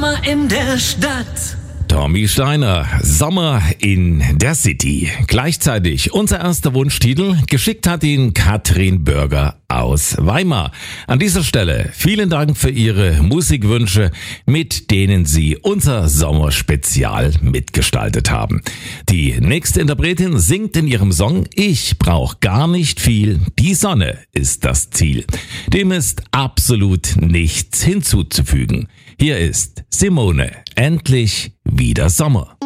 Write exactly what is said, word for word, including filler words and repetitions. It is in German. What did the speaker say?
In der Stadt. Tommy Steiner, Sommer in der City. Gleichzeitig unser erster Wunschtitel. Geschickt hat ihn Katrin Bürger aus Weimar. An dieser Stelle vielen Dank für Ihre Musikwünsche, mit denen Sie unser Sommerspezial mitgestaltet haben. Die nächste Interpretin singt in ihrem Song Ich brauch gar nicht viel, die Sonne ist das Ziel. Dem ist absolut nichts hinzuzufügen. Hier ist Simone, endlich wieder Sommer.